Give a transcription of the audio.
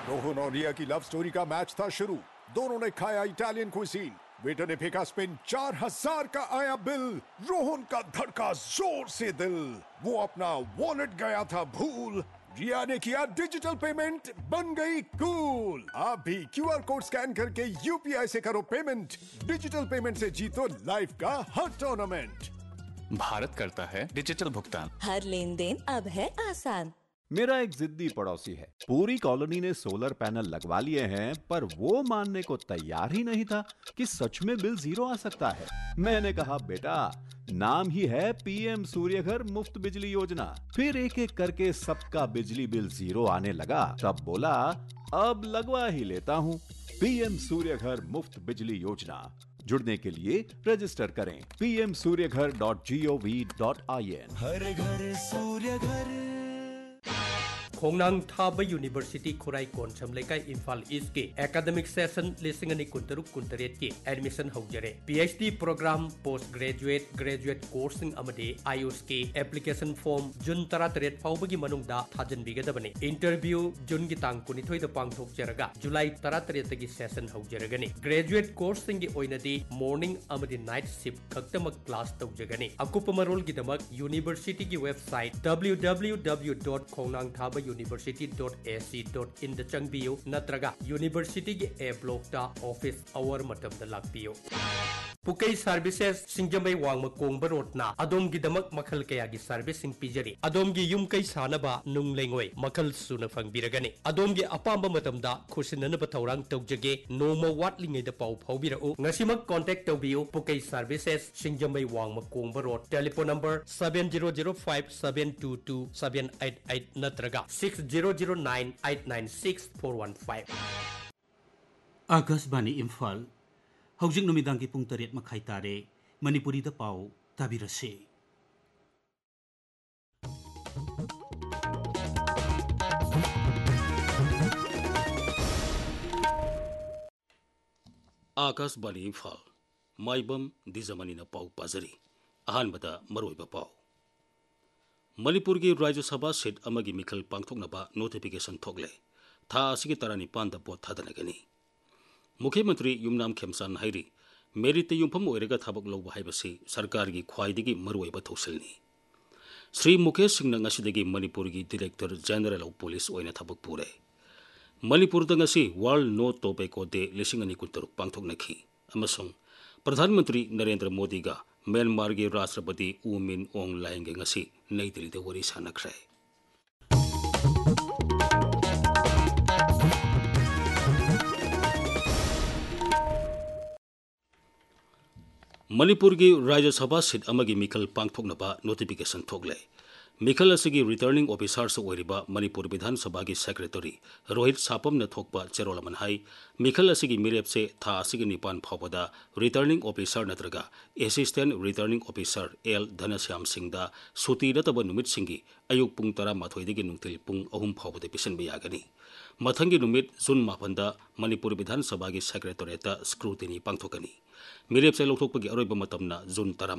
रोहन और रिया की love story का मैच था शुरू। दोनों ने खाया इटालियन क्विजीन। वेटर ने फेंका स्पिन, 4000 का आया बिल। रोहन का धड़का जोर से दिल। वो अपना वॉलेट गया था भूल। रिया ने किया डिजिटल पेमेंट, बन गई कूल। आप भी क्यूआर कोड स्कैन करके यूपीआई से करो पेमेंट। डिजिटल पेमेंट से जीतो लाइफ का हर टूर्नामेंट। भारत करता है डिजिटल भुगतान। हर लेन देन अब है आसान। मेरा एक जिद्दी पड़ोसी है। पूरी कॉलोनी ने सोलर पैनल लगवा लिए हैं, पर वो मानने को तैयार ही नहीं था कि सच में बिल जीरो आ सकता है। मैंने कहा, बेटा, नाम ही है पीएम सूर्यघर मुफ्त बिजली योजना। फिर एक एक करके सबका बिजली बिल जीरो आने लगा। तब बोला, अब लगवा ही लेता हूँ। पीएम सूर्यघर मुफ्त बिजली योजना। जुड़ने के लिए रजिस्टर करें pmsuryaghar.gov.in। हर घर सूर्य घर। खोंगनांग थाबा यूनिवर्सिटी खुराई कोनसम लेकाई इम्फाल ईस्ट के एकेडमिक सेशन लिसिंग अनि कुंतरुक कुंतरेट की admission होजरे। PhD programme, post graduate, graduate कोर्सिंग अमदे Ayush के एप्लीकेशन फॉर्म जुन 13 फाउबगी मनुंगदा थाजनबिगदबने। इंटरव्यू जुन की तांग 19 दा पांगथोकजरगा जुलाई 13 तगी सेशन होजरगनी। ग्रेजुएट कोर्सिंग की ओइनदी morning अमदे night shift खक्तमक class तौजगनी। अकुप Marol की दमक यूनिवर्सिटी की वेबसाइट www.khongnangthaba.university.ac.in दा चंगबियो नत्रगा यूनिवर्सिटी की ए ब्लॉक दा ऑफिस आवर मतमदा लाक्पियो। पुकई सर्विसेस सिंगजमई वांगम कोंगबा रोडना अदोम की दमक मखल कया की सर्विसिंग पिजरी। अदोम की युम कई सानबा नुंगलेंगोय मखल सुना फंगबिरगनी। अदोम की अपांबा मतमदा खुसिननबा थौरांग तौजगे नोमा वाटलिंगैदा पाउ फाउबिरउ। ngasimak contact taubiyo पुकई services सिंगजमई Wangam कोंगबा road. Telephone number 7005722788 नत्रगा 6009896415। Akashvani Imphal हौजिक नुमिदांग की पुंग 8 मखाई तारे मणिपुरी दा पाउ ताबिरसे। आकाशवाणी इम्फाल माइबम दिजमनी ना पाउ पाजरी। अहानबदा मरोइबा पाउ। मणिपुर की राज्य सभा सीट अमगी मिखल पांगथोकनबा नोटिफिकेशन थोकले। था असिगी 19 दा पोट थादनगनी। मुख्यमंत्री युमनाम खेमसान हाइरी मेरिट युमफम ओइरगा थाबक लौबा हाइबसी सरकार की ख्वाइदगी मरुइबा थौसलनी। श्री मुकेश सिंह ngasiदगी मणिपुर की डायरेक्टर जनरल ऑफ पुलिस ओइना थाबक पुरे। Manipur ngasi world no tobacco day 2023 पांगथोकनखी अमसुंग प्रधानमंत्री नरेंद्र मोदी का म्यांमार के राष्ट्रपति ऊ मिन ओंग लाइंग ngasi नई दिल्ली दे वरी सानखरे। मणिपुर की राज्य सभा सीट अमगी मिखल पांगथोकनबा नोटिफिकेशन थोकले। मिखल असिगी रिटर्निंग ऑफिसर से ओइरिबा मणिपुर विधानसभा की सेक्रेटरी रोहित सापम न थोकबा चेरोलमन हाई मिखल असिगी मिरेप से था असिगी 9 फावदा returning officer नत्रगा assistant returning officer L Dhanshyam Singh दा सुती नतब नुमित सिंगी अयुक पुंग 12 दगी नुंतिल पुंग 3 फावदे पिसनबे यागनी। मथंगी नुमित जुन 9 मणिपुर विधानसभा की सेक्रेटरीता स्क्रूटिनी पांगथोकनी। मिरेप से लौथोकपगी अरोइबा मतमना जुन 10